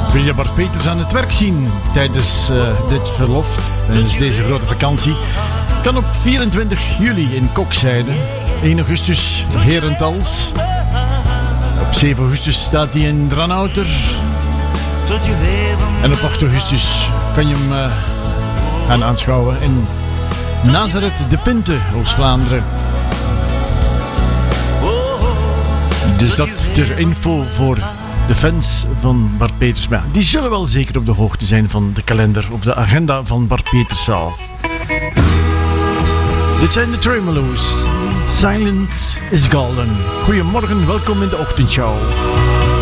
Wil je Bart Peters aan het werk zien tijdens dit verlof, tijdens deze grote vakantie? Kan op 24 juli in Kokzijde, 1 augustus Herentals. Op 7 augustus staat hij in Dranouter. En op 8 augustus kan je hem gaan aanschouwen in Nazareth de Pinte, Oost-Vlaanderen. Dus dat ter info voor de fans van Bart Peters. Maar die zullen wel zeker op de hoogte zijn van de kalender of de agenda van Bart Peters zelf. Dit zijn de Tremeloos. Silent is Golden. Goedemorgen, welkom in de ochtendshow.